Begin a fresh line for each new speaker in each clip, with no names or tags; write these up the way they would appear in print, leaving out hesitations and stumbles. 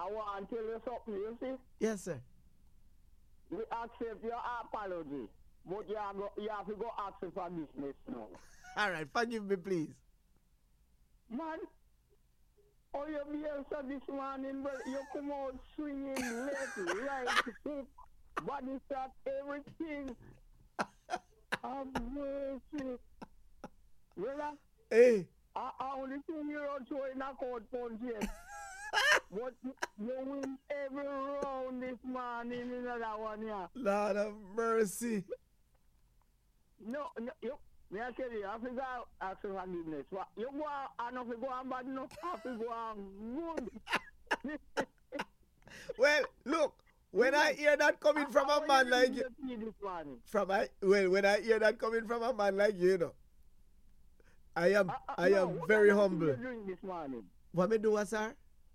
I want to tell you something, you see?
Yes, sir.
We accept your apology, but you have to go ask for forgiveness now.
All right, forgive me, please.
Man, oh, you be so this morning, but you come out swinging left, right, hip, body shot, everything. Have mercy. Well,
Hey.
I only think you're out showing a court punch yet. But you win every round this morning in another one, yeah.
Lord of mercy.
No, you. Me I tell you, I have to go ask for forgiveness. You go and if you go on bad enough, I have to go on good.
Well, look, when I hear that coming from a man like you, when I hear that coming from a man like you, know, I am very humble.
What drink this morning?
What me do, sir?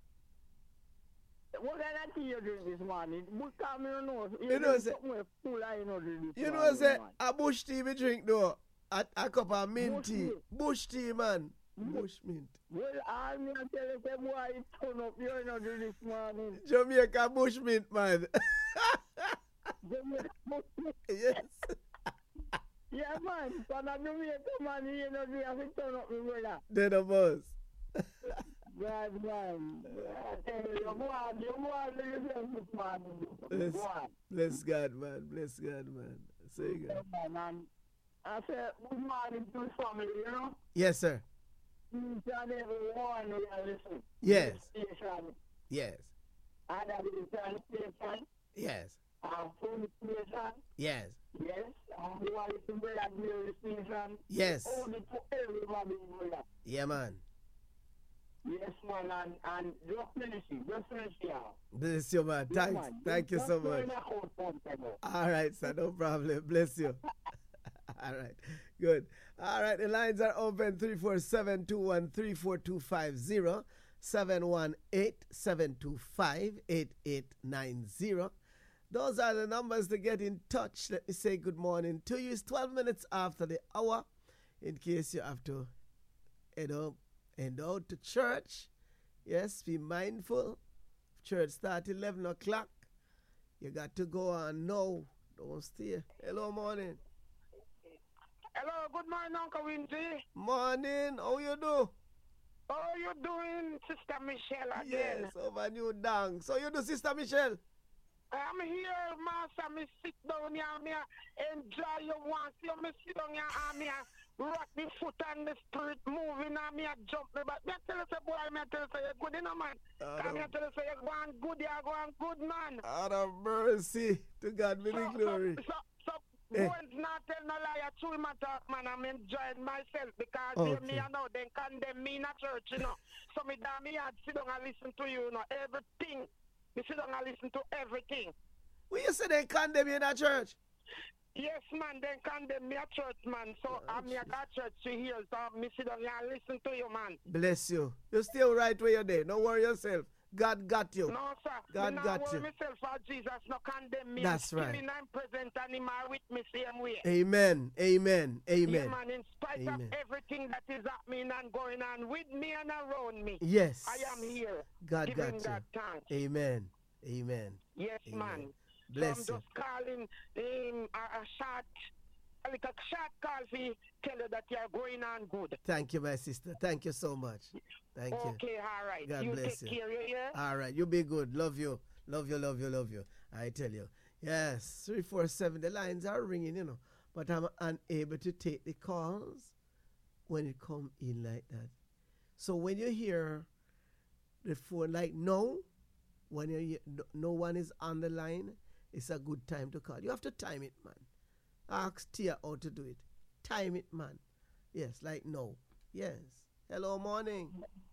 What kind of tea you drink this morning?
You know, say a bush tea we drink though. A cup of mint tea. Bush tea, man. Bush mint.
Well, I'm going to tell you, say, boy, it turn up your energy this morning.
Jamaica bush mint, man.
Jamaica bush mint?
Yes.
Yeah, man. So now Jamaica, man, you know, you have to turn up, my brother.
Then of us.
God, man. I tell you, go on, this morning.
Bless God, man. Bless God, man. Say God.
Man. I said, good morning to his family, you know?
Yes, sir.
Each and every one you listen.
Yes.
Station.
Yes.
And that is the station.
Yes.
And food station.
Yes.
Yes. And you want to bring that music station.
Yes.
Only to everybody, brother.
Yeah, man.
Yes, man. And just finish it. Yeah.
Bless you, man. Thanks. Thank you so much. All right, sir. No problem. Bless you. All right, good. All right, the lines are open 347-213-4250, 718-725-8890. Those are the numbers to get in touch. Let me say good morning to you. It's 12 minutes after the hour in case you have to head out to church. Yes, be mindful. Church starts 11 o'clock. You got to go on now. Don't stay. Hello, morning.
Hello, good morning, Uncle Winzy.
Morning, how you do?
How you doing, Sister Michelle again?
Yes, over New Dang. So you do, Sister Michelle?
I'm here, Master. Me sit down here, me enjoy your once. You me sit down here, and me rock the foot and the spirit moving, and me jump me back. Me tell you, say, boy, me tell you, say, you're good, man. And me tell you, say, you're going good, you're going good, man.
Out of mercy, to God be the glory.
Bones not tell no lie, true matter, man. I'm enjoying myself because me, you know, they condemn me in a church, you know. So me down me had sit down and listen to you, you know, everything. Me sit down and listen to everything.
Well, you say they condemn you in a church?
Yes, man, they condemn me a church, man. So I'm here at church to hear, so me sit down and listen to you, man.
Bless you. You still right where you're there. Don't worry yourself. God got you.
No, sir.
God got you.
Myself for Jesus, no condemn me.
That's right.
I'm present and him are with me same way.
Amen. Amen. Amen.
Yeah, man, in spite of everything that is happening and going on with me and around me.
Yes.
I am here.
God got you.
God thanks.
Amen. Amen.
Yes,
Amen.
man.
Bless
so
you.
I'm just calling a short call for you, tell you that you're going on good.
Thank you, my sister. Thank you so much. Thank you.
Okay, all right.
God
you
bless
take
you.
care, yeah?
All right. You be good. Love you. Love you, love you, love you. I tell you. Yes, 347. The lines are ringing, you know. But I'm unable to take the calls when it come in like that. So when you hear the phone like no, when no one is on the line, it's a good time to call. You have to time it, man. Ask Tia how to do it. Time it, man. Yes, like no. Yes. Hello, morning.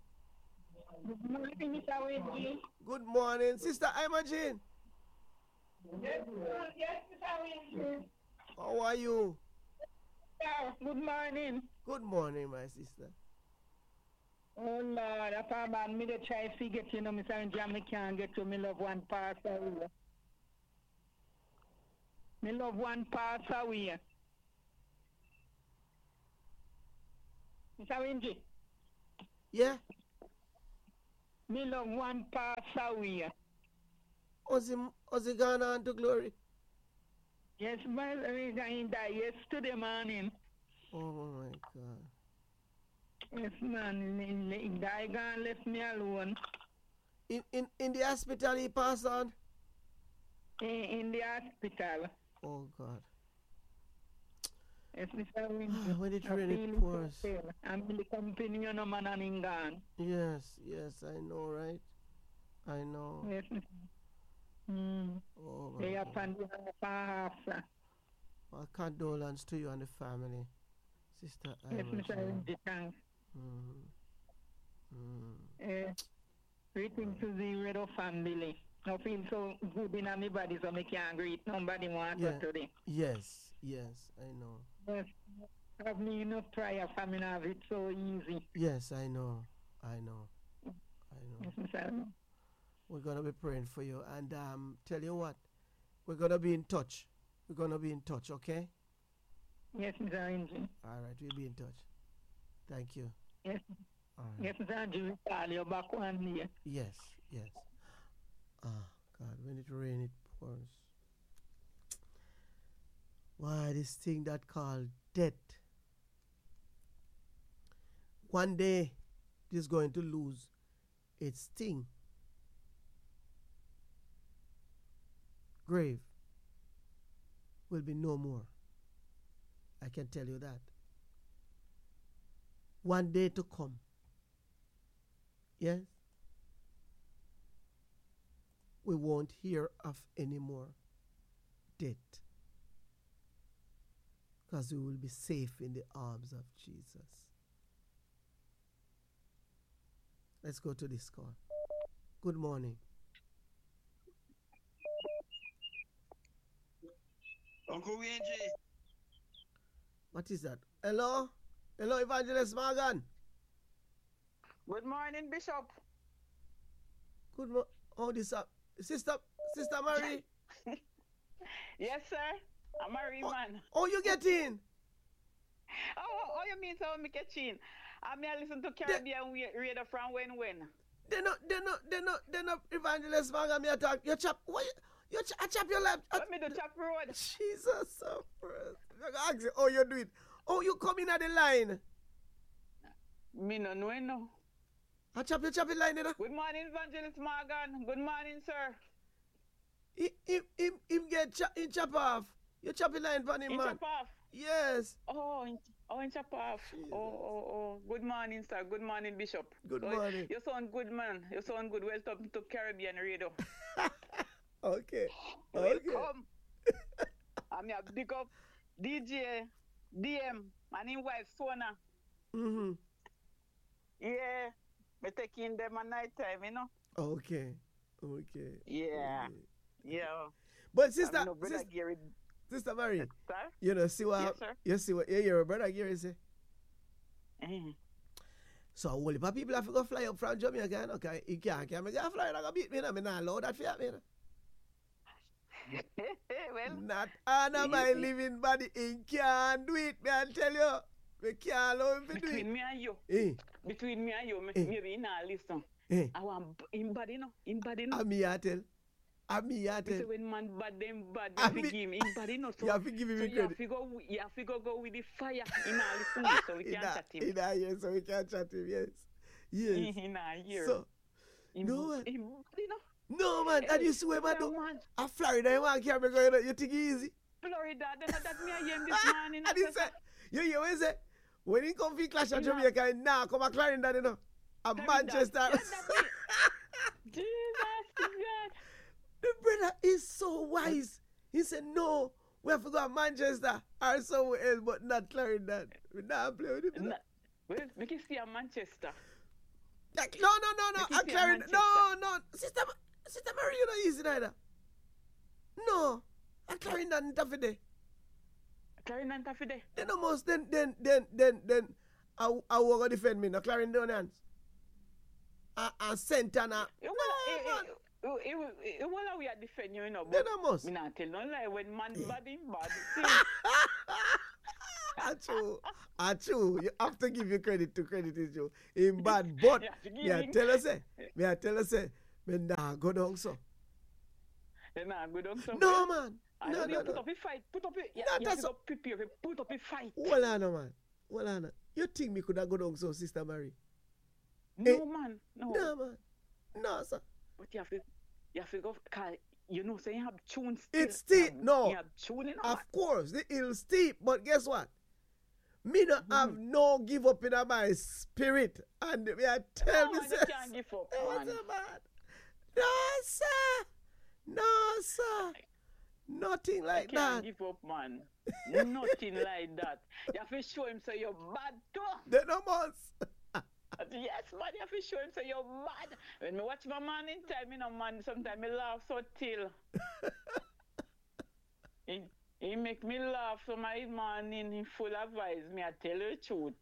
Good morning, Mr. Wendy.
Good morning, Sister Imogene.
Yes, Mr. Wendy.
How are you?
Good morning.
Good morning, my sister.
Oh, Lord, I thought about me to try to get you know, Mr. Wendy, and I can't get to me love one pass away. Me love one pass away. Mr. Wendy.
Yeah?
Me love one pass away.
Was he gone on to glory?
Yes, my he died yesterday morning.
Oh my God.
Yes, man, he died and left me alone.
In the hospital he passed on?
In the hospital.
Oh God.
Yes, Mr. Winton.
When it
I
really
feel
pours.
so pale. I'm in the company, you know, man, and in gone.
Yes, I know, right? I know.
Yes, Mr. Mm.
Oh my
They are
God.
from the half, sir.
Well, condolence to you and the family, Sister
Yes,
Ira
Mr.
Jean.
Winton, thanks. Greeting to the Redo family. I feel so good in my body, so I can't greet nobody want
Yeah.
to today.
Yes, I know.
Yes, have me enough prayer for me to have it so easy.
Yes, I know.
Yes, Mr.
We're gonna be praying for you, and tell you what, we're gonna be in touch. Okay?
Yes, Mr. Winton.
All right, we'll be in touch. Thank you.
Yes.
All right.
Yes, Mr. Andrew, will call you back one day.
Yes. Ah, God, when it rains, it pours. Why, this thing that called death. One day, it is going to lose its sting. Grave will be no more. I can tell you that. One day to come. Yes? We won't hear of any more death. Because we will be safe in the arms of Jesus. Let's go to this call. Good morning.
Uncle Wenji.
What is that? Hello? Hello, Evangelist Morgan.
Good morning, Bishop.
Good morning. Oh, this up. Sister Marie.
Yes, sir. I'm a real man.
Oh, you get in.
Oh, you mean so me catch in? I mean, I listen to Caribbean radio from when.
They're not Evangelist Morgan. Me attack. You chop. What? You chop your lap.
Let me do chop road.
Jesus, so ask you, oh, you do it. Oh, you come in at the line.
Me no know no.
I chop your line, you know.
Good morning, Evangelist Morgan. Good morning, sir.
Him get chop off. You chop the line for him, man.
Chop off.
Yes.
In chop off.
Jesus.
Oh. Good morning, sir. Good morning, Bishop.
Good morning.
You sound good, man. You sound good. Welcome to Caribbean Radio.
Okay.
Welcome. I'm your big up DJ, DM, and his wife, Sona.
Mm-hmm.
Yeah. Me taking them at night time, you know.
Okay.
Yeah.
But sister
Gary.
Sister Mary,
Sir?
you know, see what
Yes, sir.
you see what your brother Gary say?
Mm-hmm.
So all the people have to go fly up from Jamaica, okay? You can't come and fly and go beat me, I'm not allowed that for me.
Well,
Not Anna, my living body, he can't do it, me I tell you. We can't allow him to do it.
between me and you, maybe you not listen. I want him body, no.
I'm here to tell.
So when man bad, them bad,
I'm
you
me-
give him body, no. So
You have to give him
so
credit.
you have to go with the fire. He not listen, so we can't chat him.
In a year, so we can't chat him, yes. Yes.
He not here.
So,
Him-
no, man.
him body, no.
No, man, and you see what man do?
Man.
A Florida, you want to carry me going, you think it easy?
Florida, that me I hear him this morning.
And he said, you hear what he say? When he come for clash at
Yeah.
Jamaica, he now come a Clarendon, you know. A Manchester.
Jesus, God.
The brother is so wise. He said, no, we have to go to Manchester or somewhere else, but not Clarendon. We not play with him.
Well, make you see a Manchester.
Like, no.
Make it
A
be a
Clarendon. No. Sister Mary, you not easy neither. No. A Clarendon tough day.
Clarendon Tafide.
Then almost then I will go defend me, no Clarendonians. And Santana. No, man.
Well, we are defending you, you know.
Then
But
almost.
me not tell no lie. When man bad, him bad.
Achoo. Achoo. You have to give you credit to credit is due. In bad, but
You have to give
me I
him.
tell you say, me nah go down so.
You know, good on something.
No man.
I
No,
know
no,
you put
no.
up a fight. Put up a. Yeah,
No,
you have
that's
to go prepare. Put up a fight.
Hold on, man. Hold on. You think me could have go down so, Sister Mary?
No, man. No.
No, man. No, sir.
But you have to go. Cause you know, so you have tunes. Still.
It's steep. No.
You have tuning on.
Of course, the hill steep, but guess what? Me not have no give up in my spirit. And me I tell
No,
me,
man, you
say,
can't give up,
what's
man.
up, man? No, sir. No, sir. Nothing like
You can't
that.
give up, man. Nothing like that. You have to show him so you're bad too.
They no must.
Yes, man, you have to show him so you're mad. When me watch my man in time, you know, man, sometimes me laugh so till. he make me laugh so my man in full advice. Me, I tell you the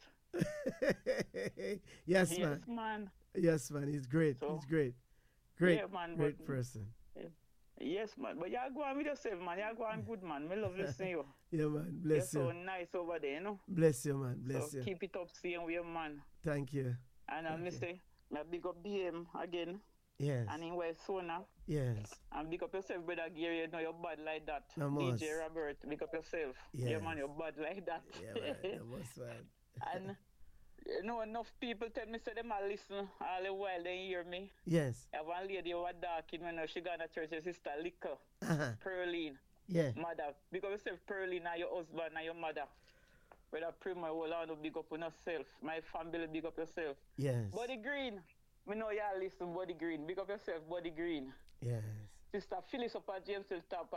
truth.
Yes, man.
Yes, man.
Yes, man. He's great.
So-
He's great. Great,
Yeah, man,
great
but-
person.
Yes, man. But you go on with yourself, man. You go on good, man. Me love listening you.
Yeah, man.
You're
Bless
so
you.
nice over there, you know.
Bless you, man. Bless
So
you.
keep it up, same way, man.
Thank you.
And I say, I big up BM again.
Yes.
And in West Sona.
Yes.
And big up yourself, brother Gary. You know you're bad like that.
No must.
DJ Robert, big up yourself. Yeah,
Yes.
man, you're bad like that.
Yeah, man. That was fun.
And you know, enough people tell me, say them a listen all the while they hear me.
Yes.
I have one lady who was dark in when she got to church, her sister Liquor,
Uh-huh.
Pearline,
Yeah.
mother. Big up yourself, Pearline, and your husband and your mother. Brother Primo, hold on, big up on yourself. My family, big up yourself.
Yes.
Buddy Green, me know y'all listen, Buddy Green. Big up yourself, Buddy Green.
Yes.
Sister Phyllis up at James Hill Top,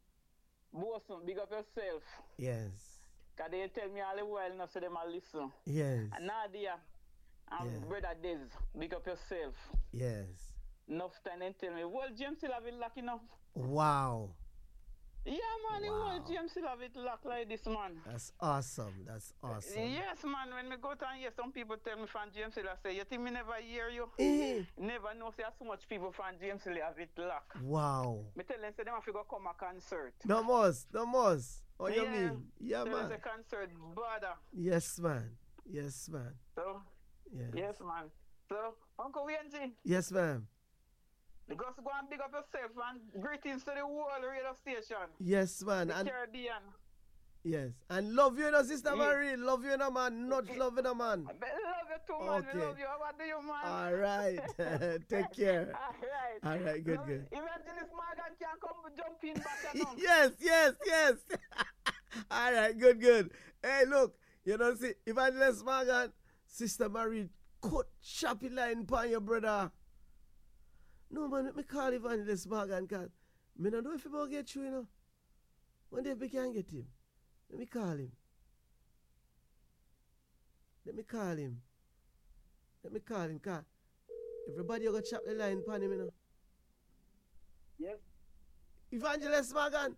Boson, big up yourself.
Yes.
Because they tell me all the while now, so them a listen.
Yes.
And Nadia, and
Yeah.
Brother Des, big up yourself.
Yes.
Enough time they tell me, well, James still have it locked enough.
Wow.
Yeah, man,
Wow.
well, James still have it locked like this, man.
That's awesome. That's awesome.
Yes, man, when me go to and hear some people tell me from James Hill, I say, you think me never hear you?
Eh.
Never know, say, so much people from James Hill have it locked.
Wow.
Me tell them, say, them have to go come a concert.
No must. No must. What you
Yeah.
mean? Yeah,
There is
man.
a concert, brother.
Yes, man. Yes, man.
So,
Yes.
yes, man. So, Uncle Wendy,
Yes, ma'am.
you go and big up yourself and greetings to the whole radio station.
Yes, man.
The
And
Caribbean.
yes. And love you, no, Sister
Yeah.
Marie. Love you, no, man. Not love you, no, man.
I love you too, man.
Okay.
I love you. How do you, man?
All right. Take care.
All right.
All right. Good,
So,
good.
Evangelist Morgan can come jump in back and
Yes, yes, yes. All right, good, good. Hey, look, you know, see, Evangelist Morgan, Sister Marie, cut choppy line upon your brother. No, man, let me call Evangelist Morgan, because I don't know if he will get through, you know. One day if we can get him, let me call him. Let me call him. Let me call him, because everybody will chop the line upon him, you know.
Yes.
Evangelist Morgan.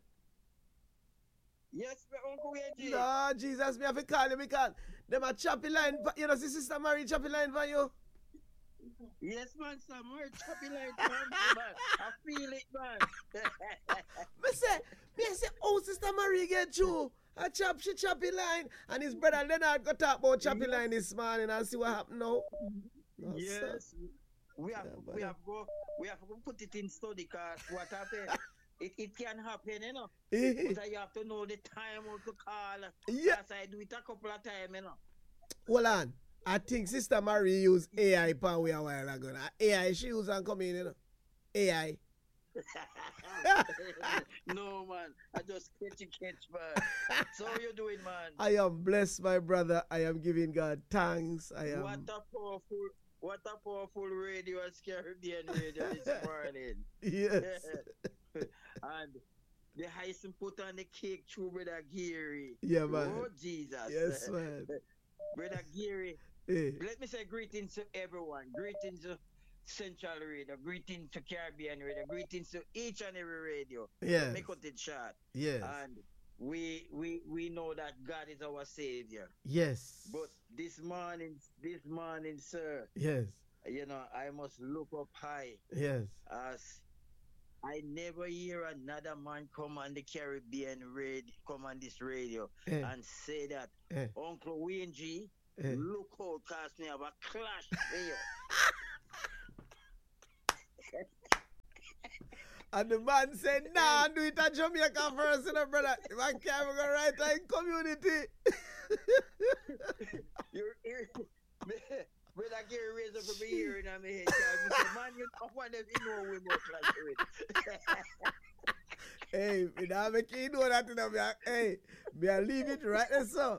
Yes, my Uncle Wendy.
No, Jesus, me have to call you because them a choppy line, you know, see Sister Mary choppy line for you.
Yes, man, some more choppy like man. I feel it, man.
Me say, oh, Sister Mary get through. She choppy line. And his brother Leonard go talk about choppy line this morning and see what happen now. No, sir.
Yes. We have to put it in study because what happened, it can happen, you know. But you have to know the time how to call.
Yeah.
Because I do it a couple of times, you know.
Hold on. I think Sister Mary used AI power a while ago. Now, AI she use and come in, you know. AI.
No, man. I just catch, man. So how you doing, man?
I am blessed, my brother. I am giving God thanks. I am.
What a powerful radio as Caribbean radio this morning.
Yes.
And the icing put on the cake through Brother Gary.
Yeah, man.
Oh, Jesus.
Yes, man.
Brother Gary,
Hey.
let me say greetings to everyone. Greetings to Central Radio. Greetings to Caribbean Radio. Greetings to each and every radio.
Yes.
Make it short.
Yes.
And we know that God is our Savior.
Yes.
But this morning, sir,
Yes.
you know, I must look up high
Yes.
I never hear another man come on the Caribbean come on this radio and say that Uncle Wayne G, look out, cause me have a clash here.
And the man said, nah, do it at Jamaica first, you know, brother. If I can't go right in community.
But I get a razor from here in my head. Man, you don't want to know we more clash with.
Hey, me not make you know that, you know. Hey, me I leave it right there, so.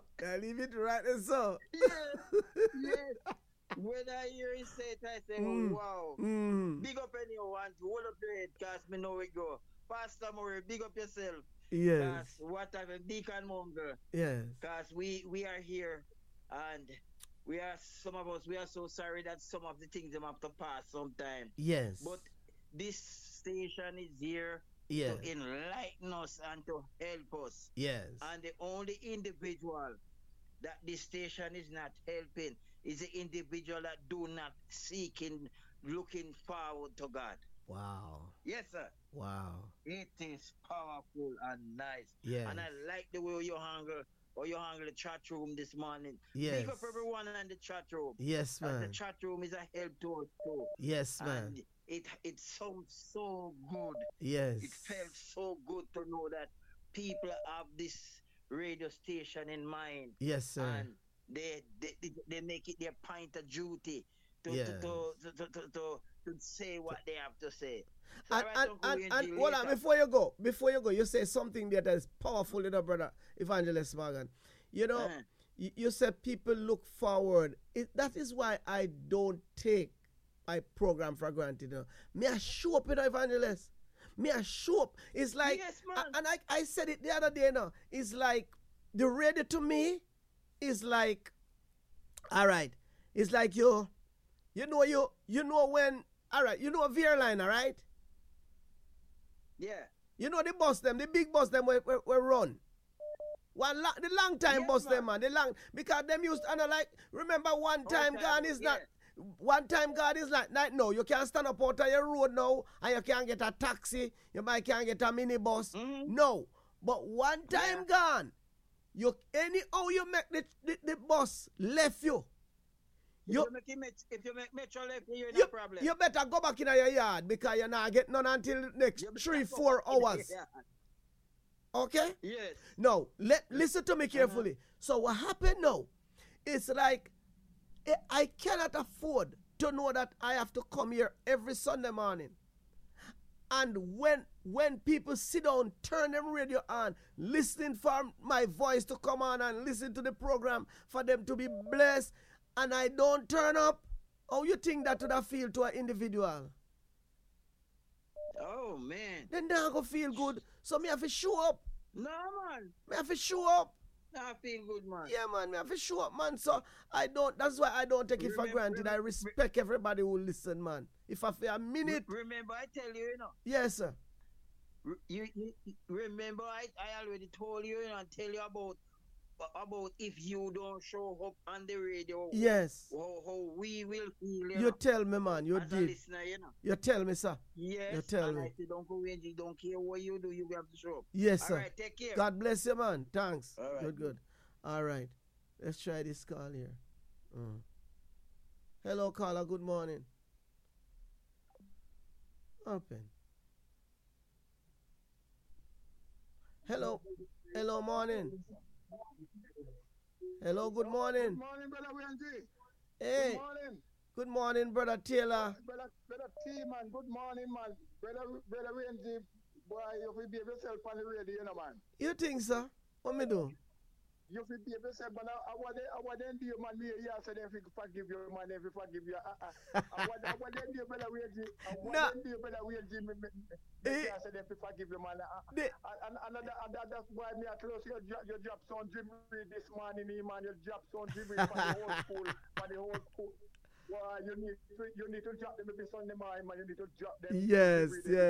Yeah. When I hear you say it, I say, oh, wow. Big up anyone, hold up your head, because me know we go. Pastor Murray, big up yourself.
Yes.
Because what I'm a Deacon Munger.
Yes.
Because we are here, and some of us, we are so sorry that some of the things them have to pass sometime.
Yes.
But this station is here to enlighten us and to help us.
Yes.
And the only individual that this station is not helping is the individual that do not looking forward to God.
Wow.
Yes, sir.
Wow.
It is powerful and nice.
Yes.
And I like the way you handle the chat room this morning.
Yes.
Big up everyone in the chat room.
Yes, man.
The chat room is a help to us too.
Yes, man.
And it sounds so good.
Yes.
It felt so good to know that people have this radio station in mind.
Yes, sir.
And they make it their point of duty to say what they have to say. So
and hold on, before you go, you say something that is powerful, you know, brother Evangelist Morgan. You know, you said people look forward. That is why I don't take my program for granted. You know. Me I show up, you know, Evangelist. Me I show up. It's like,
yes, man.
And I said it the other day, you know. It's like the radio to me is like, all right. It's like you know when, all right, you know a VR line, all right?
Yeah.
You know the big bus them we run. The long time bus them, man. Because them used to, like, remember one time God is not, like, no, you can't stand up out on your road now and you can't get a taxi, you might can't get a minibus. No. But one time gone, you make the bus left you.
If you make Metro left you, no problem.
You better go back in your yard because you're not getting none until next 3-4 hours. Okay?
Yes.
Now, listen to me carefully. So what happened now? It's like I cannot afford to know that I have to come here every Sunday morning. And when people sit down, turn them radio on, listening for my voice to come on and listen to the program for them to be blessed, and I don't turn up, how you think that would have feel to an individual?
Oh, man.
Then they're going to feel good. So me have to show up.
No, man.
Me have to show up.
I feel good, man.
Yeah, man. Me have to show up, man. So that's why I don't take it for granted. I respect everybody who listen, man. If I feel a minute.
Remember, I tell you, you know.
Yes, sir.
You remember, I already told you, and tell you about if you don't show up on the radio.
Yes.
How we will feel.
You tell me, man. You
as
did.
A listener, you know.
You tell me, sir.
Yes.
You tell me.
I said, Uncle Wendy, don't care what you do. You have to show up.
Yes, sir.
All right, take care.
God bless you, man. Thanks.
All right.
Good. All right. Let's try this call here. Hello, caller. Good morning. Open. Hello. Hello, morning. Hello, good morning.
Good morning, brother Wendy.
Hey.
Good morning.
Good morning, brother Taylor.
Brother T, man. Good morning, man. Brother Wendy, boy, you will behave yourself on the radio, you know, man.
You think, sir? What me do?
You will behave yourself, man. I want them do, man. Yeah, so they forgive you, man. They forgive you. I want them do, brother Wendy. I want them do, brother Wendy. Yeah, so they forgive you, man. And that's why me at close your job son Jimmy this morning, man. Your job son Jimmy for the whole school. Well, you need to drop them every Sunday morning, man. You need to drop them.
Yes.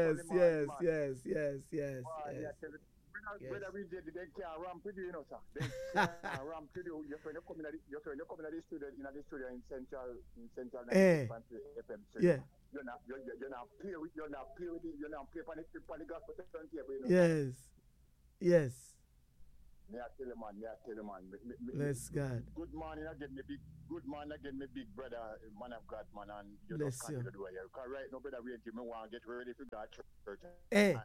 Brother, we did, they can't ramp with you, you know, sir. They can't ramp with you. You're coming to the studio, in Central FM.
Yeah.
you're not play with you're not play with it, you're not play on the gospel turntable, you know.
Yes. Yes.
Me I tell you man,
Bless God.
Good morning again, me big brother, man of God, man, and you
bless
just
you.
can't do it. Because right now, brother, me want to get ready for God church.
Hey.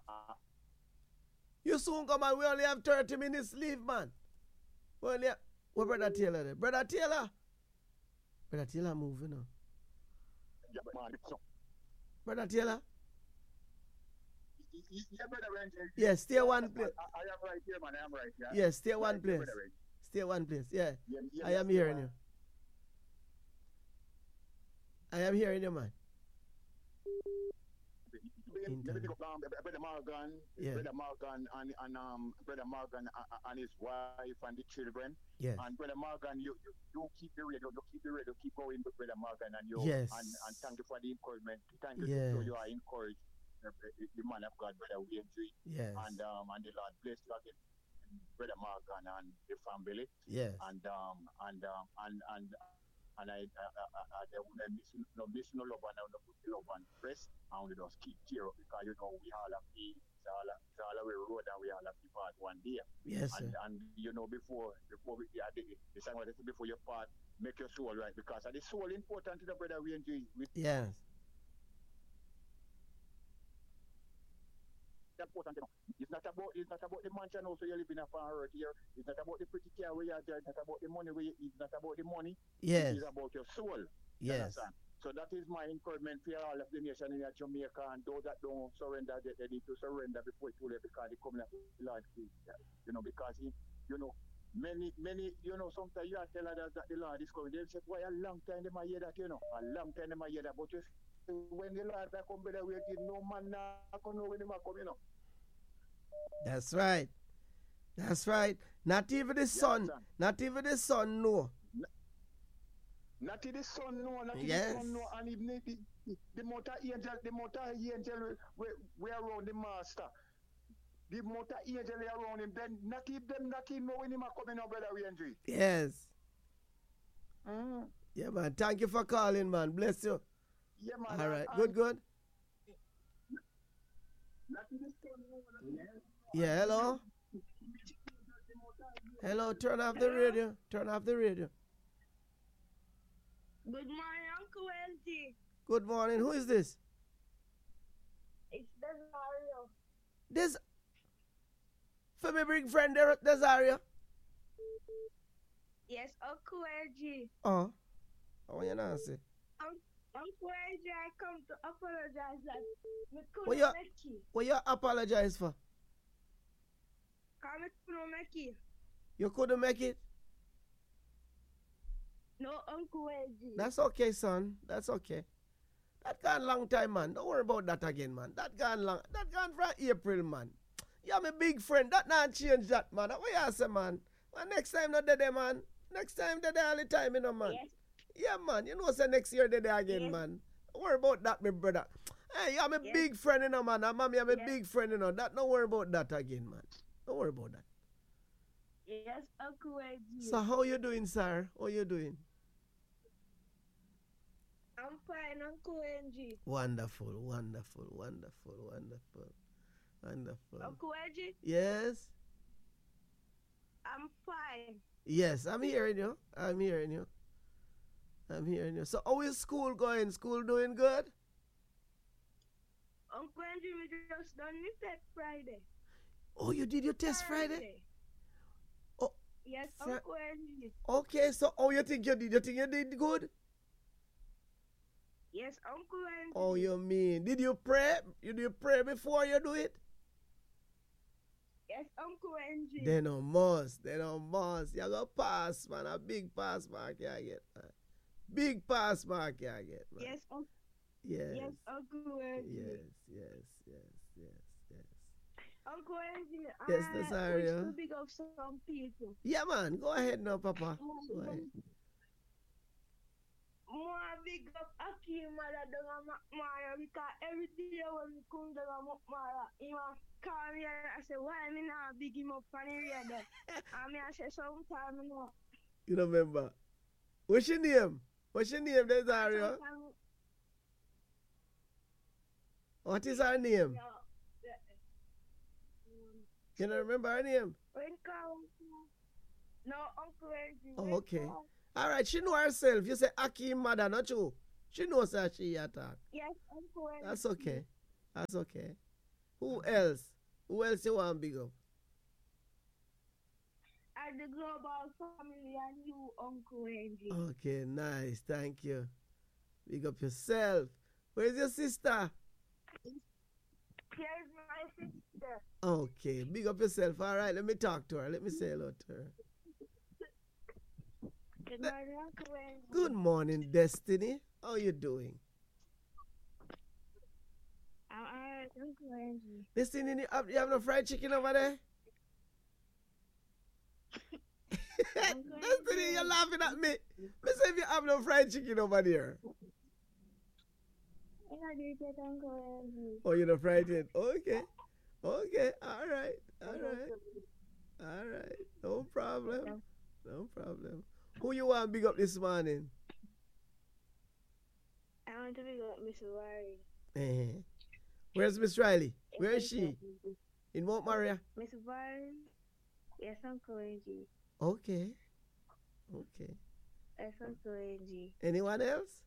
You soon come and we only have 30 minutes leave, man. We only have, where Brother Taylor there? Brother Taylor moving now.
Yeah, man,
Brother Taylor?
Yeah, brother Range.
Yes, stay one place.
I am right here, man. I am right here.
Yes, stay one place. Stay one place. Yeah. I am hearing you. I am hearing you, man.
Brother Morgan,
yeah.
Brother Morgan and his wife and the children.
Yes.
And Brother Morgan, you keep the radio, keep going with Brother Morgan and you.
Yes.
And thank you for the encouragement. Thank you
yes.
so you are encouraged. The man of God, Brother Wayne G.
Yes.
And the Lord bless you again, Brother Morgan and the family.
Yes.
And I miss no love and love and press, and we just keep cheer up because you know we all have it's all a road and we all have to part one day.
Yes, sir.
And you know before we the same way before you part, make your soul right because the soul important to the brother we enjoy.
Yes.
Important. It's not about the mansion also you live in a far earth here. It's not about the pretty car where you are there. It's not about the money it's not about the money.
Yes.
It's about your soul.
Yes.
So that is my encouragement for all of the nation in Jamaica and those that don't surrender, they need to surrender before it's too late because they come like Lord, you know, because many, you know, sometimes you are telling us that the Lord is coming. They say, why a long time they might hear that, you know, a long time they might hear that, but you when the Lord come, brother, we give no man now come when he come, you know.
That's right. That's right. Not even the son. Not even the son know.
Not even the son know. Not even
yes.
the son know. And even the motor angel we around the master. The motor angel around him. Then not even know when he coming up, brother, we enjoy.
Yes. Yeah, man. Thank you for calling, man. Bless you.
Yeah, man.
All right. Good. Yeah, hello? Hello, turn off the radio. Turn off the radio.
Good morning, Uncle Wendy.
Good morning. Who is this?
It's Desario.
For my big friend there, Desario?
Yes, Uncle Wendy.
Oh, what you not say?
Uncle Wendy, I come to apologize that we couldn't make it.
What you apologize for?
Because we couldn't make it.
You couldn't make it?
No, Uncle Wendy.
That's okay, son. That's okay. That gone long time, man. Don't worry about that again, man. That gone from April, man. You're my big friend. That not change that, man. What you say, man? Well, next time not there, man. Next time they're there all the time, you know, man.
Yes.
Yeah, man. You know, say next year they're there again, yes. Man. Don't worry about that, my brother. Hey, you're my big friend, you know, man. And mommy, I'm a big friend, you know. Don't worry about that again, man. Don't worry about that.
Yes, Uncle Wendy.
So how you doing, sir? How you doing?
I'm fine, Uncle Wendy.
Wonderful.
Uncle Wendy?
Yes?
I'm fine.
Yes, I'm hearing you. So how is school going? School doing good?
Uncle Wendy, we just done the test Friday.
Oh, you did your test Friday? Oh,
yes, Uncle Wendy.
Okay, so how you think you did? You think you did good?
Yes, Uncle Wendy.
Oh, you mean? Did you pray? Did you pray before you do it?
Yes, Uncle Wendy.
They no must. You go pass, man. A big pass mark you get, man. Big pass mark you get, man.
Yes, Uncle.
Yes.
Yes, Uncle Wendy.
Yes.
Uncle Wendy,
yes, Desario.
I wish to big up some people.
Yeah, man. Go ahead now, Papa. Go ahead.
More big up Akeem mother down Mara because every day when we come down Mara, he will call me and I say, why me not big him up on the radio? And I say, sometime you know.
You remember? What's your name? Desario? What is her name? You don't remember her name?
No, Uncle Angie.
Oh, okay. All right, she know herself. You say Akim mother, not you. She knows that she attack.
Yes, Uncle Angie.
That's okay. That's okay. Who else? Who else you want big up?
And the global family and you, Uncle Angie.
Okay, nice. Thank you. Big up yourself. Where's your sister?
Here's my sister.
Okay, big up yourself. All right, let me talk to her. Let me say hello to her.
Good morning, Uncle Angie.
Good morning, Destiny. How you doing?
I'm alright, Uncle Angie.
Destiny, you have no fried chicken over there? Destiny, you're laughing at me. Me say if you have no fried chicken over there.
I did it, Uncle Angie.
Oh, you're not frightened? Okay. Okay. All right. All right. All right. No problem. No problem. Who you want big up this morning?
I want to big up Miss Riley.
Where's Miss Riley? Where is she? In Mount Maria?
Miss Riley? Yes, Uncle Angie.
Okay. Okay.
Yes, Uncle Angie.
Anyone else?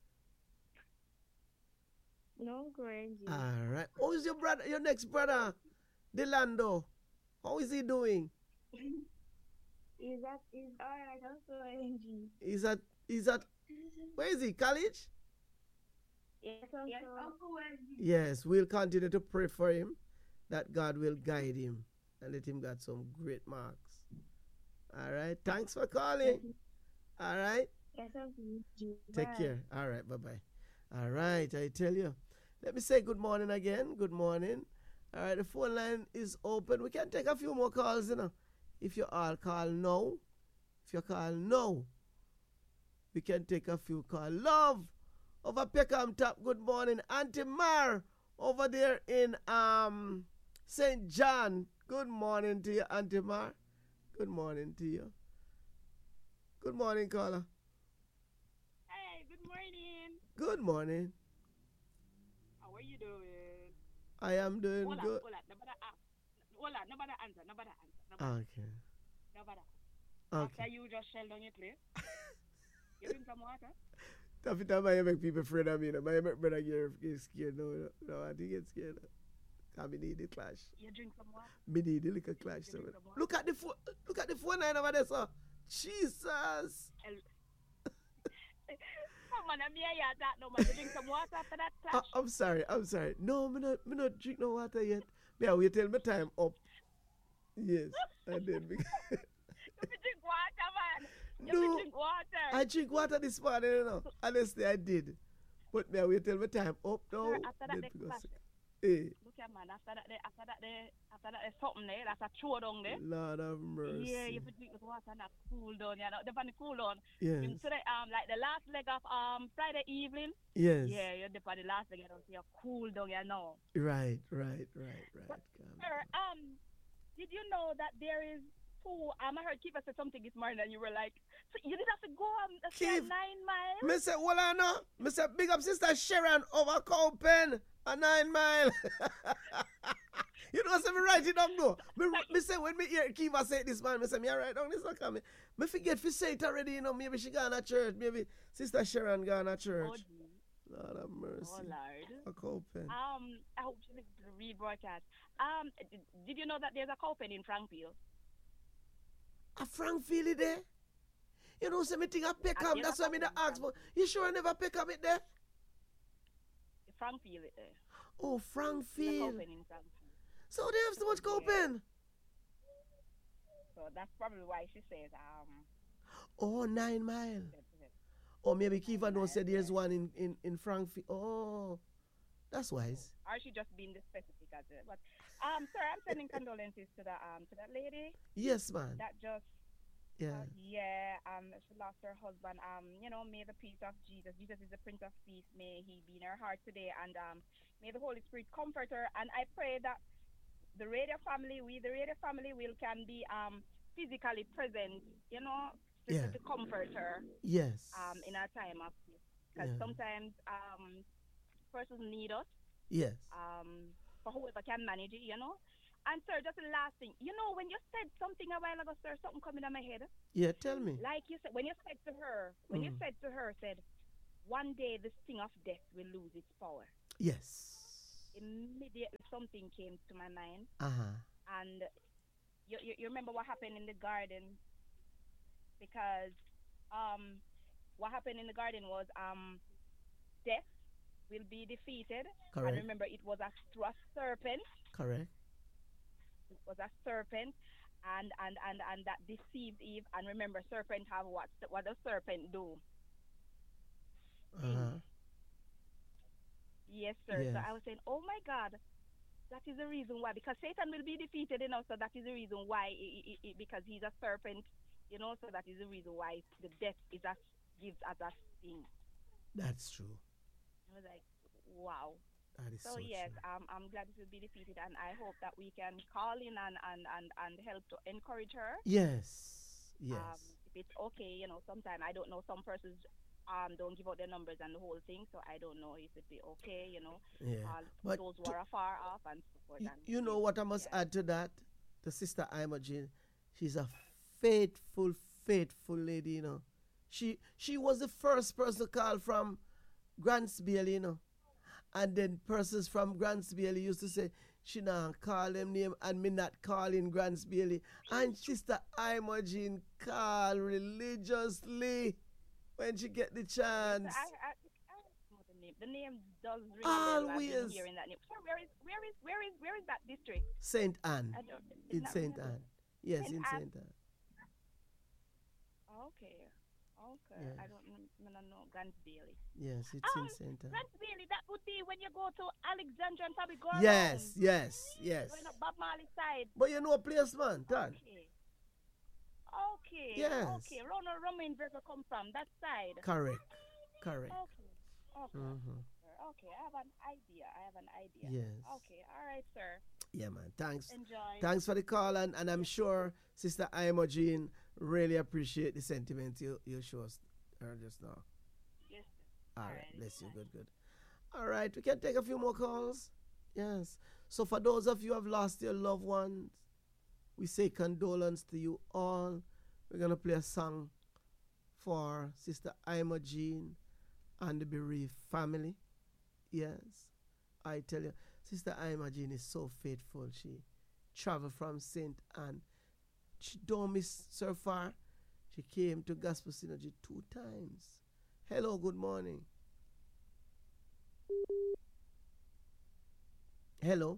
No, Uncle Angie.
All right. How is your brother? Your next brother, Delando? How is he doing?
He's alright, Uncle Angie.
He's at where is he? College?
Yes, Uncle Angie.
Yes, we'll continue to pray for him that God will guide him and let him get some great marks. All right. Thanks for calling. All right.
Yes, Uncle Angie.
Take care. All right. Bye-bye. All right. I tell you. Let me say good morning again. Good morning. All right. The phone line is open. We can take a few more calls, you know. If you all call now. If you call now. We can take a few calls. Love over Peckham Top. Good morning. Auntie Mar over there in St. John. Good morning to you, Auntie Mar. Good morning to you. Good morning, caller.
Hey, good morning.
Good morning.
How are you doing?
I am doing good.
Hold on, nobody answer.
Okay.
Nobody.
Okay.
After you just shell down your plate, you drink some water?
Every time I make people afraid of me, I make brother get scared. No, I think get scared. I need the clash.
You drink some water?
Me need the little clash. So look at the phone line over there, sir. Jesus.
Man, I'm here that no man. You drink some water after that clash?
I'm sorry. No, me not drink no water yet. Me I wait till my time up. Yes, and then
you drink water, man.
No,
drink water.
I drink water this morning, you know. Honestly, I did. But me I wait till my time up now.
Sir, after that, they clash.
Hey.
Look at man, after that, there's something there. That's a throw down there.
Lord have mercy.
Yeah, you have to drink the water and that cool down. You know, the cool down.
Yes.
Today, like the last leg of Friday evening.
Yes.
Yeah, you're the last leg. You don't cool down. You know.
Right.
But, sir, did you know that there is two? I heard Kiva said something this morning, and you were like, so you did have to go 9 miles.
Me say, well, I know. Me say, big up sister Sharon over Cowpen. A 9 mile. You know, so me write it down though. Me say when me hear Kiva say this man, me say me write down this one coming. Me forget to say it already, you know, maybe she gone to church, maybe Sister Sharon gone to church. Lord have mercy.
Oh Lord.
A Cowpen.
I hope she listens to the rebroadcast. Did you know that there's a Cowpen in Frankfield?
A Frankfield there? You know, say me think of Peckham, that's why me the ask, but you sure I never Peckham it there?
Frankfield there.
Oh, Frankfield.
Frankfield.
So they have so much Cowpen.
So that's probably why she says
Oh, 9 mile. Or maybe Kiva don't say there's one in Frankfield. Oh, that's wise.
Or she just being the specific as it. But sir, I'm sending condolences to that lady.
Yes, man.
That just she lost her husband. You know, may the peace of Jesus. Jesus is the Prince of Peace. May he be in her heart today, and may the Holy Spirit comfort her. And I pray that the radio family, can be physically present. You know, to comfort her.
Yes.
In our time of peace, because sometimes persons need us.
Yes.
For whoever can manage it, you know. And sir, just the last thing, you know, when you said something a while ago, sir, something coming in my head.
Yeah, tell me.
Like you said, when you said to her, said, one day the sting of death will lose its power.
Yes.
Immediately something came to my mind. And you remember what happened in the garden? Because what happened in the garden was death will be defeated.
Correct.
And remember, it was a serpent.
Correct.
It was a serpent, and that deceived Eve. And remember, serpent have what does serpent do? Yes, sir.
Yes.
So I was saying, oh my God, that is the reason why. Because Satan will be defeated, you know. So that is the reason why. Because he's a serpent, you know. So that is the reason why the death gives us a sting.
That's true.
I was like, wow.
That is so
yes,
true.
I'm glad it will be defeated, and I hope that we can call in and help to encourage her.
Yes. Yes.
If it's okay, you know, sometimes I don't know, some persons don't give out their numbers and the whole thing, so I don't know if it'd be okay, you know.
Yeah.
But those who are far off and so forth.
You know what I must add to that? The sister Imogen, she's a faithful lady, you know. She was the first person to call from Grants Bailey, you know. And then persons from Grants Bailey used to say, she not call them name and me not calling Grants Bailey. And Sister Imogen call religiously when she get the chance.
The name does ring
always
hearing that name. So where is that district?
Saint Anne. In Saint Anne. Yes, in Saint Anne.
Okay.
Yes.
I don't know Grants Bailey.
Yes, it's in Saint Anne.
Grants Bailey, that would be when you go to Alexandria and probably go
yes.
Going up Bob Marley side.
But you know a place, man, Tan.
Okay.
Yes.
Okay. Ronald Romaine where come from, that side.
Correct.
Okay.
Mm-hmm.
Okay, I have an idea.
Yes.
Okay, all right, sir.
Yeah, man. Thanks.
Enjoy.
Thanks for the call, and I'm sure Sister Imogen really appreciate the sentiment you show us just now.
Yes.
All right. Bless you. Good. All right. We can take a few more calls. Yes. So for those of you who have lost your loved ones, we say condolence to you all. We're going to play a song for Sister Imogen and the bereaved family. Yes. I tell you, Sister Imogen is so faithful. She traveled from St. Anne. She don't miss so far. She came to Gospel Synergy 2 times. Hello, good morning. Hello.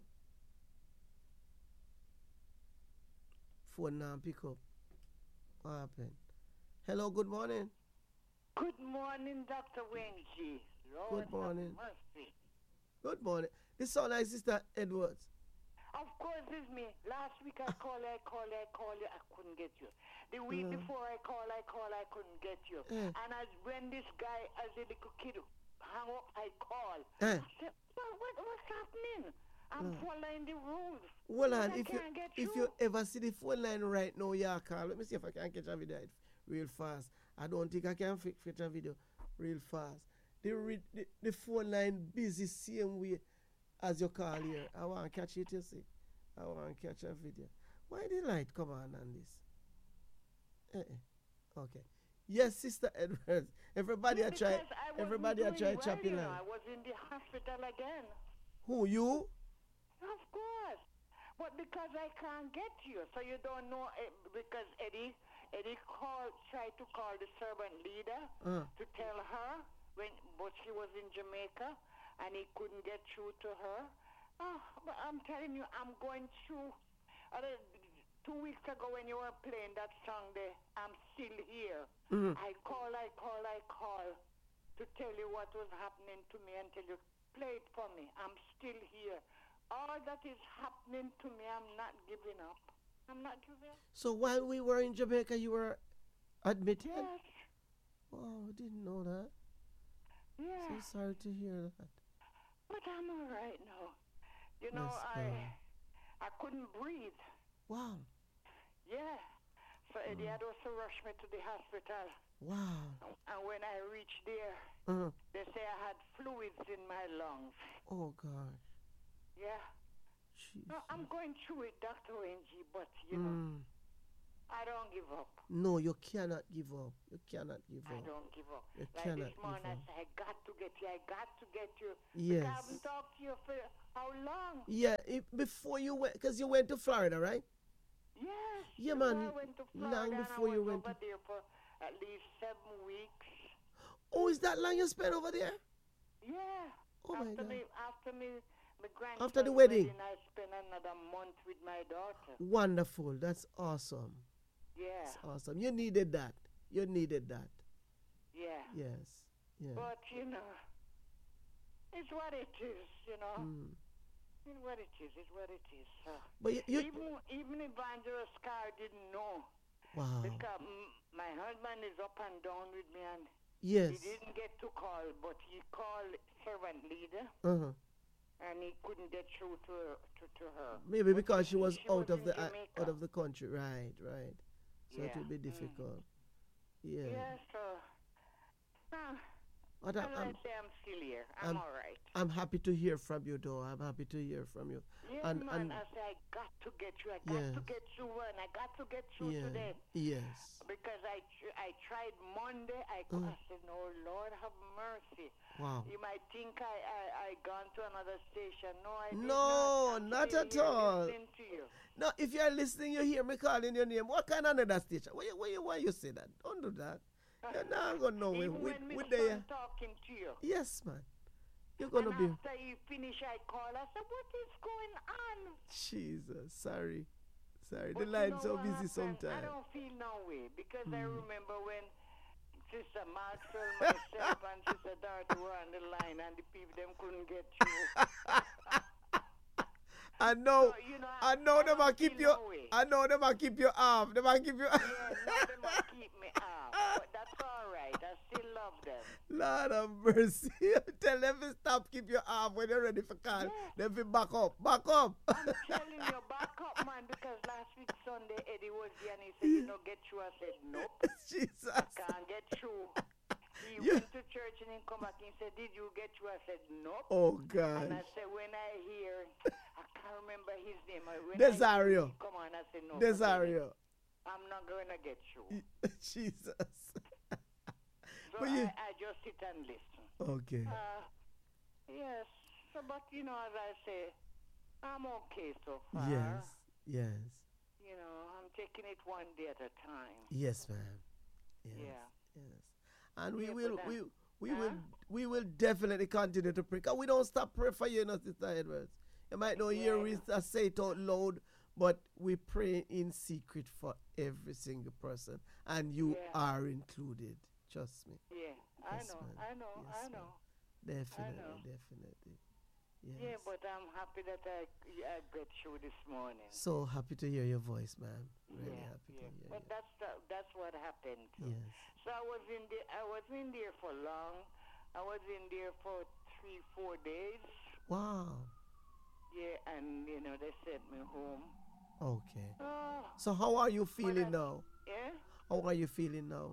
Phone now pick up. What happened? Hello, good morning.
Good morning, Dr. Wenji.
Good morning.
Mercy.
Good morning. This sound like Sister Edwards.
Of course, it's me. Last week I called you. I couldn't get you. The week before I couldn't get you. And when this guy, as a little kid, hung up, I called. I said, what's happening? I'm following the rules.
Well, if you ever see the phone line right now, yeah, call. Let me see if I can catch a video real fast. I don't think I can catch a video real fast. The phone line busy same way as your call here. I want to catch it, you see. I want to catch a video. Why the light come on this? Okay. Yes, Sister Edwards. Everybody I try chopping line.
I was in the hospital again.
Who, you?
Of course. But because I can't get you, so you don't know, because Eddie tried to call the servant leader to tell her, but she was in Jamaica, and he couldn't get through to her. But I'm telling you, I'm going through. 2 weeks ago when you were playing that song there, I'm still here. I call to tell you what was happening to me until you play it for me. I'm still here. All that is happening to me, I'm not giving up. I'm not giving up.
So while we were in Jamaica, you were admitted?
Yes.
Oh, I didn't know that.
Yeah.
So sorry to hear that.
But I'm all right now. You know, I couldn't breathe.
Wow.
Yeah. So Eddie had also rushed me to the hospital.
Wow.
And when I reached there, they say I had fluids in my lungs.
Oh, God.
Yeah.
Jesus.
No, I'm going through it, Dr. Wenji, but, you know, I don't give up.
No, you cannot give up. You cannot give up.
I don't give up.
You
like
cannot
this morning,
give
I
up.
said, I got to get you. I got to get you.
Yes.
Because I haven't talked to you for how long?
Yeah, before you went, because you went to Florida, right?
Yes.
Yeah, man.
I went to Florida
Long before you went
over there for at least 7 weeks.
Oh, is that long you spent over there?
Yeah.
Oh, my God.
After my grandson's
After the wedding?
I spent another month with my daughter.
Wonderful. That's awesome.
Yeah.
That's awesome. You needed that. You needed that.
Yeah.
Yes. Yeah.
But, you know, it's what it is, you know. It's what it is. It's what it is.
But
even Evangelist Carr didn't know.
Wow.
Because my husband is up and down with me, and
yes.
he didn't get to call, but he called servant leader, and he couldn't get through to her.
Maybe because she was out of the country, right? So it would be difficult. Yeah.
Yeah. So.
But
I'm still here. I'm all right.
I'm happy to hear from you, though. I'm happy to hear from you.
Yes,
and
I say I got to get you. I got to get you, and I got to get you today.
Yes.
Because I tried Monday. I said, no, Lord, have mercy.
Wow.
You might think I gone to another station. No, I did
not. No, not at all.
Listening to you.
No, if you're listening, you hear me calling your name. What kind of another station? Why you say that? Don't do that. You're not going to know.
Even when my son talking to you.
Yes, man. You're going to be.
After you finish, I call. I said, what is going on?
Jesus, sorry.
But
the line's so busy sometimes.
I don't feel no way because I remember when Sister Maxwell, myself, and Sister Dorothy were on the line and the people them couldn't get through.
I know.
So, you know,
I know them will keep you. I know them will keep you off. Them will keep you.
Yeah, no, them will keep me off. But that's all right. I still love them.
Lord of mercy. Tell them to stop, keep you off when you're ready for call. Them to back up. Back up.
I'm telling you, back up, man. Because last week Sunday Eddie was there and he said, you know, get through. I said, nope.
Jesus.
I can't get through. He went to church and he come back and said, did you get through? I said, nope.
Oh, God.
And I said, when I hear, I can't remember his name. When
Desario.
Come on, I said, no.
Desario.
I'm not going to get through.
Jesus.
So I just sit and listen.
Okay.
Yes. So, but, you know, as I say, I'm okay so far.
Yes.
You know, I'm taking it one day at a time.
Yes, ma'am. Yes. And we will definitely continue to pray. Cause we don't stop praying for you, Sister Edwards. You might not hear we say it out loud, but we pray in secret for every single person, and you are included. Trust me.
Yeah,
yes,
I know.
Definitely. Yes.
Yeah, but I'm happy that I got you this morning.
So happy to hear your voice, ma'am. Really happy to hear
but
you.
that's what happened.
Yes.
So I was in there for long. I was in there for 3-4 days.
Wow.
Yeah, and you know they sent me home.
Okay. So how are you feeling now?
Yeah.
How are you feeling now?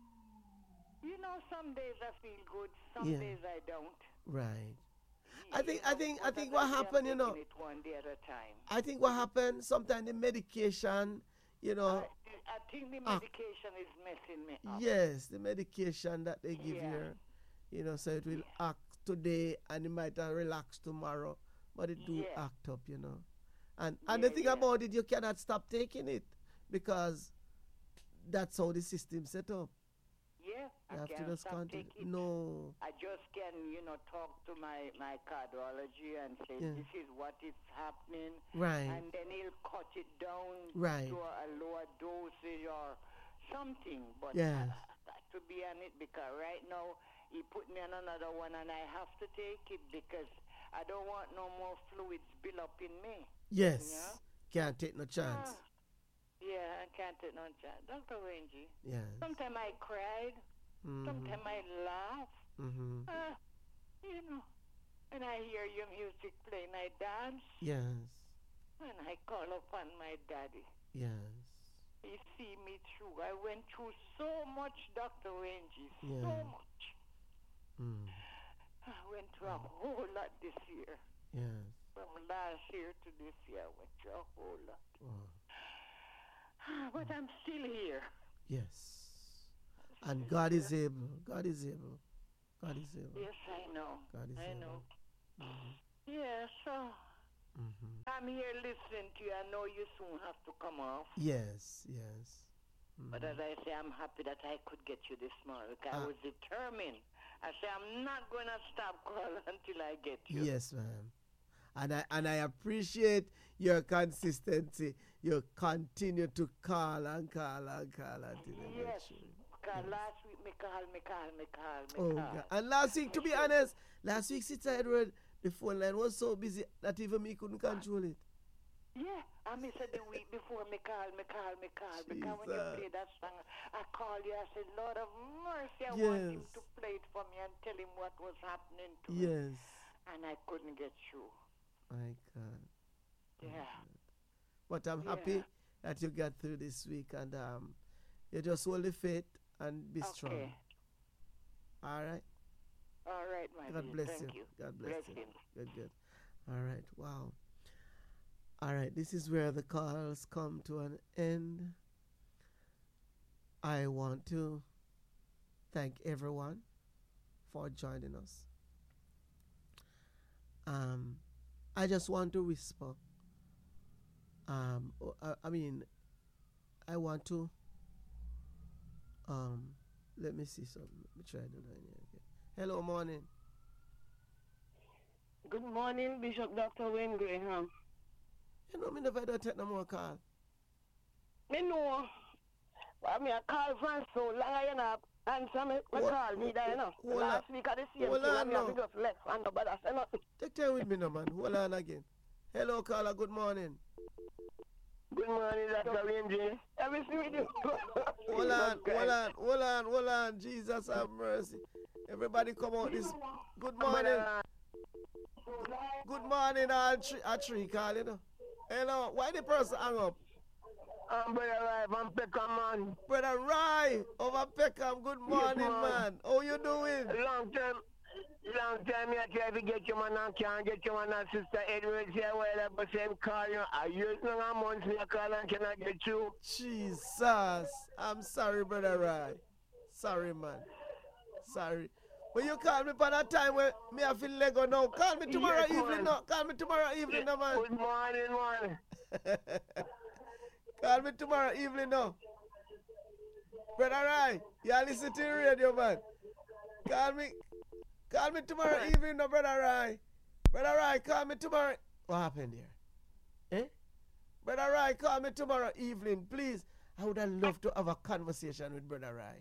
You know, some days I feel good, some days I don't.
Right. I think what happened, you know.
It one day at a time.
I think what happened, sometimes the medication, you know.
I think the medication is messing me up.
Yes, the medication that they give you know, so it will act today and it might relax tomorrow, but it do act up, you know. And the thing about it, you cannot stop taking it because that's how the system set up.
Yeah,
you have
I
to just
continue.
No.
I just can, you know, talk to my cardiology and say, this is what is happening.
Right.
And then he'll cut it down to a lower dosage or something. But I got to be on it because right now he put me on another one and I have to take it because I don't want no more fluids build up in me.
Yes.
You know?
Can't take no chance.
Yeah, I can't take no chance. Dr. Wenji.
Yes.
Sometimes I cried. Sometimes I laugh. You know. And I hear your music playing, I dance.
Yes.
And I call upon my daddy.
Yes.
He see me through. I went through so much, Dr. Rangy,
Yeah.
so much.
Mm.
I went through a whole lot this year.
Yes.
From last year to this year, I went through a whole lot.
Wow.
But I'm still here.
Yes. And God is able. God is able. God is able.
Yes, I know.
God is
I
able.
know.
Mm-hmm.
Yeah, so
Mm-hmm.
I'm here listening to you. I know you soon have to come off.
Yes, yes.
But as I say, I'm happy that I could get you this morning. I was determined. I say I'm not going to stop calling until I get you.
Yes, ma'am. And I appreciate your consistency. You continue to call and call and call until you get
Yes.
you.
Because last week me call.
Oh, God. And last week, to be honest, Sister Edward, the phone line was so busy that even me couldn't control it.
Yeah, I said the week before me call. Because when you play that song, I called you. I said, Lord of mercy, I want him to play it for me and tell him what was happening to me.
Yes.
And I couldn't get through.
My God.
Yeah.
But I'm happy that you got through this week, and you just hold the faith and be strong. All right?
All right, my
God
dear.
bless
Thank
you.
you.
God bless you.
Him.
Good. All right. Wow. All right. This is where the calls come to an end. I want to thank everyone for joining us. I just want to whisper. I want to. Let me see something. Let me try to do that again. Hello, morning.
Good morning, Bishop Dr. Wayne Graham.
You know, me never don't take no more call.
Me know. I mean, I call from so long, you know, answer me, call me there, you know. Last week I the same thing, I mean, I just left, and nobody say nothing.
Take time with me, no, man. Hold on again. Hello, caller, good morning.
Good morning, Dr. Wayne. Everything with you.
Hold on. Jesus have mercy. Everybody come out this. Good morning. Good morning, all three call, you know. Hello, why the person hang up?
Brother Rai from Peckham, man.
Brother Rai over Peckham, good morning, man. How you doing?
Long time I try to get you, man, and can't get you, man, and Sister Edwards here, where I was saying call you. I use no months me call and cannot get you.
Jesus. I'm sorry, Brother Rai. Sorry, man. Sorry. When you call me for that time when me I feel Lego now, call me tomorrow evening now. Call me tomorrow evening now, man.
Good morning, man.
Call me tomorrow evening now. Brother Rai, you listen to the radio, man. Call me tomorrow evening now, Brother Rai. Brother Rai, call me tomorrow. What happened here? Brother Rai, call me tomorrow evening, please. I would have loved to have a conversation with Brother Rai.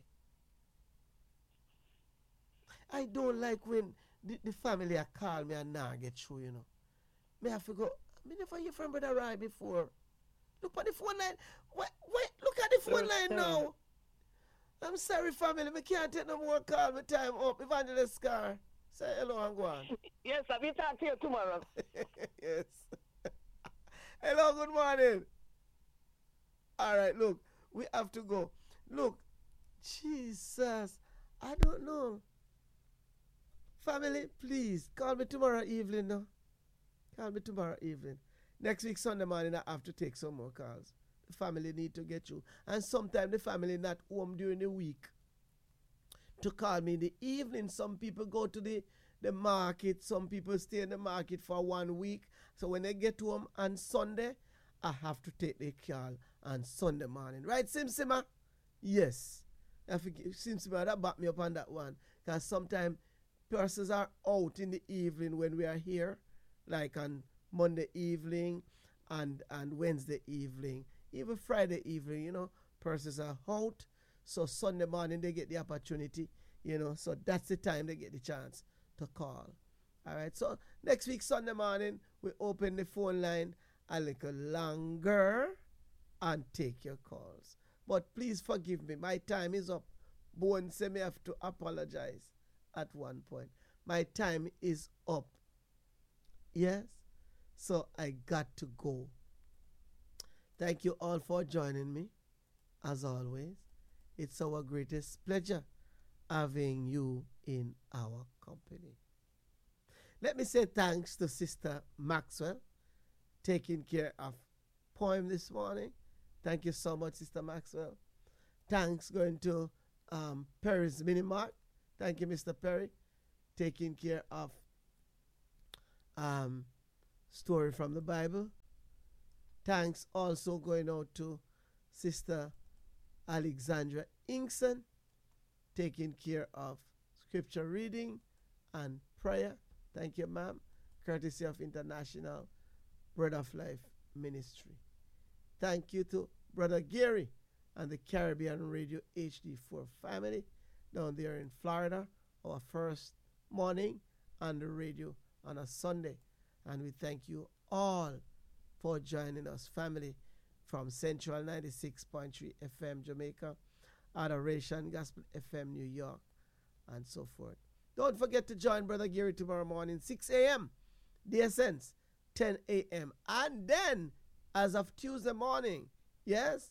I don't like when the family call me and now get through, you know. Me have to go. Me never hear from Brother Rai before. Look at the phone line. Wait, look at the phone line now. I'm sorry, family. Me can't take no more call. My time up. Evangelist Scar. Say hello and go on.
Yes, I'll be talking to you tomorrow.
Yes. Hello, good morning. All right, look. We have to go. Look. Jesus. I don't know. Family, please, call me tomorrow evening now. Call me tomorrow evening. Next week, Sunday morning, I have to take some more calls. The family need to get you. And sometimes the family not home during the week to call me in the evening. Some people go to the market. Some people stay in the market for 1 week. So when they get home on Sunday, I have to take the call on Sunday morning. Right, Simsima? Yes. Simsima, that back me up on that one. Because sometimes persons are out in the evening when we are here, like on Monday evening and Wednesday evening, even Friday evening, you know, persons are out. So Sunday morning they get the opportunity, you know, so that's the time they get the chance to call. All right, so next week, Sunday morning, we open the phone line a little longer and take your calls. But please forgive me, my time is up. Bowen say me have to apologize at one point. My time is up. Yes? So I got to go. Thank you all for joining me. as always, it's our greatest pleasure having you in our company. Let me say thanks to Sister Maxwell taking care of poem this morning. Thank you so much, Sister Maxwell. Thanks going to Perry's Minimart. Thank you, Mr. Perry, taking care of story from the Bible. Thanks also going out to Sister Alexandra Inkson, taking care of scripture reading and prayer. Thank you, ma'am. Courtesy of International Bread of Life Ministry. Thank you to Brother Gary and the Caribbean Radio HD4 family down there in Florida, our first morning on the radio on a Sunday. And we thank you all for joining us, family, from Central 96.3 FM Jamaica, Adoration Gospel FM New York, and so forth. Don't forget to join Brother Gary tomorrow morning, 6 a.m., The Essence, 10 a.m., and then, as of Tuesday morning, yes,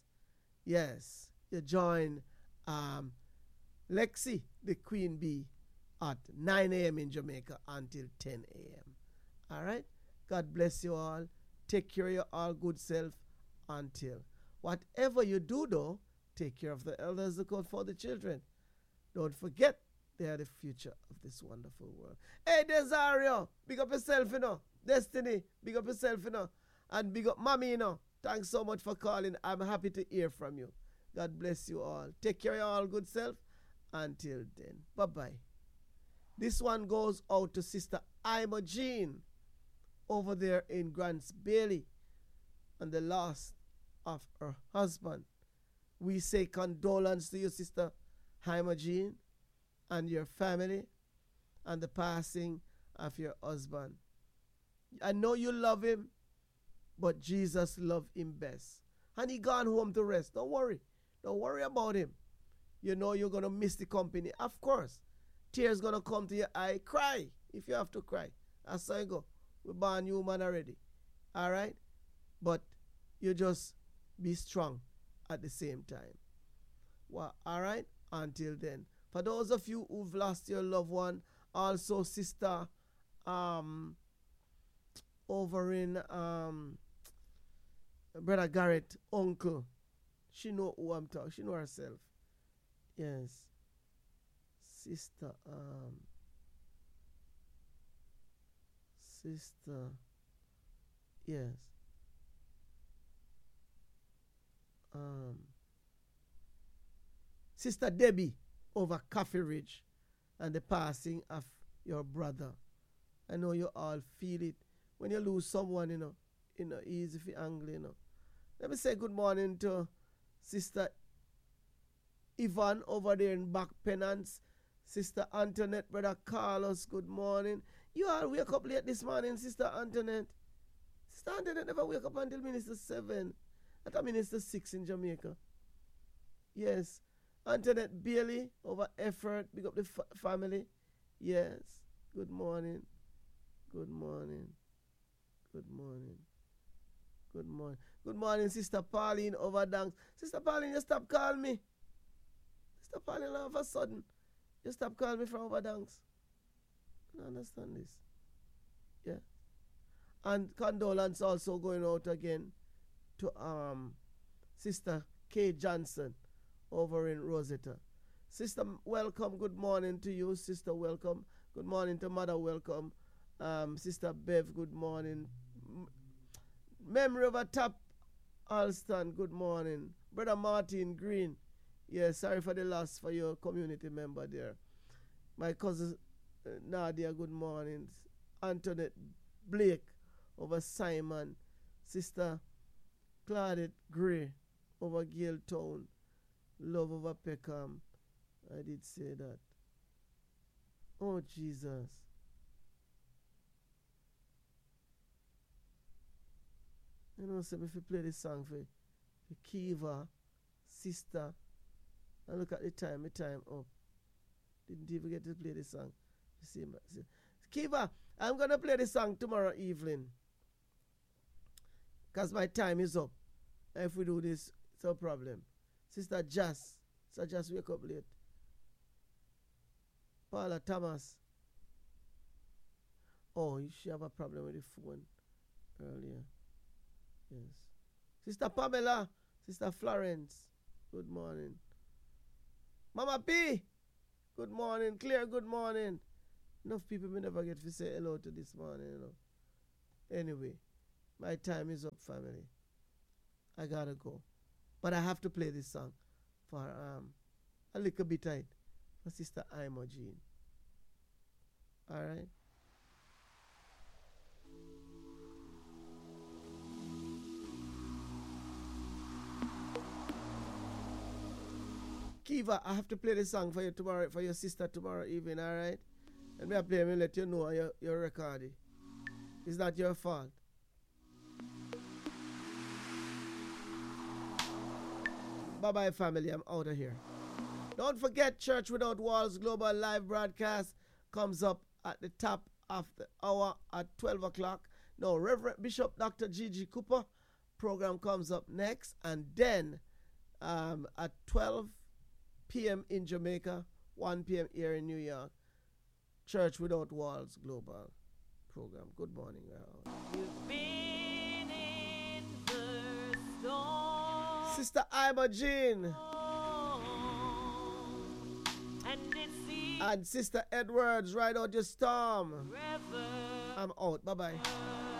you join Lexi, the Queen Bee, at 9 a.m. in Jamaica until 10 a.m. All right? God bless you all. Take care of your all good self until. Whatever you do, though, take care of the elders, the code for the children. Don't forget, they are the future of this wonderful world. Hey, Desario, big up yourself, you know. Destiny, big up yourself, you know. And big up Mommy, you know. Thanks so much for calling. I'm happy to hear from you. God bless you all. Take care of your all good self. Until then, bye-bye. This one goes out to Sister Ima Jean over there in Grants Bailey and the loss of her husband. We say condolence to you, Sister Ima Jean, and your family, and the passing of your husband. I know you love him, but Jesus loved him best. And he gone home to rest. Don't worry. Don't worry about him. You know you're going to miss the company. Of course. Tears going to come to your eye. Cry if you have to cry. That's how you go. We're born human already. All right? But you just be strong at the same time. Well, all right? Until then. For those of you who've lost your loved one, also Sister over in Brother Garrett, uncle. She know who I'm talking. She know herself. Yes. Sister, yes. Sister Debbie over Coffee Ridge and the passing of your brother. I know you all feel it. When you lose someone, you know, easy for angry, you know. Let me say good morning to Sister Yvonne over there in Back Penance. Sister Antoinette, Brother Carlos, good morning. You all wake up late this morning, Sister Antoinette. Sister Antoinette never wake up until Minister 7. At Minister 6 in Jamaica. Yes. Antoinette Bailey over Effort. Big up the family. Yes. Good morning. Good morning. Good morning. Good morning. Good morning, Sister Pauline over Danks. Sister Pauline, you stop calling me. Sister Pauline, all of a sudden, you stop calling me from over Danks. I don't understand this. Yeah. And condolence also going out again to Sister Kay Johnson over in Rosetta. Sister, welcome. Good morning to you. Sister, welcome. Good morning to Mother, welcome. Sister Bev, good morning. Memory of a Top Alston, good morning. Brother Martin Green, yeah, sorry for the loss for your community member there. My cousin Nadia, good morning. Antoinette Blake over Simon. Sister Claudette Gray over Galetown. Love over Peckham. I did say that. Oh, Jesus. You know, so if you play this song for Kiva, Sister, and look at the time up. Didn't even get to play this song. You see, Kiva, I'm going to play this song tomorrow evening. Because my time is up. If we do this, it's no problem. Sister Jas. Sister Jas wake up late. Paula Thomas. Oh, she have a problem with the phone earlier. Yes. Sister Pamela. Sister Florence. Good morning. Mama P. Good morning. Claire, good morning. Enough people may never get to say hello to this morning, you know. Anyway, my time is up, family. I gotta go. But I have to play this song for a little bit tight for Sister Imogen. Alright? Kiva, I have to play this song for you tomorrow, for your sister tomorrow evening, alright? And me I play me let you know your recording. It's not your fault. Bye-bye, family. I'm out of here. Don't forget, Church Without Walls Global Live broadcast comes up at the top of the hour at 12 o'clock. Now, Reverend Bishop Dr. G.G. Cooper program comes up next. And then at 12 p.m. in Jamaica, 1 p.m. here in New York, Church Without Walls Global program. Good morning. You've been in the storm. Sister Imogen. And Sister Edwards, ride out your storm. Forever. I'm out. Bye-bye.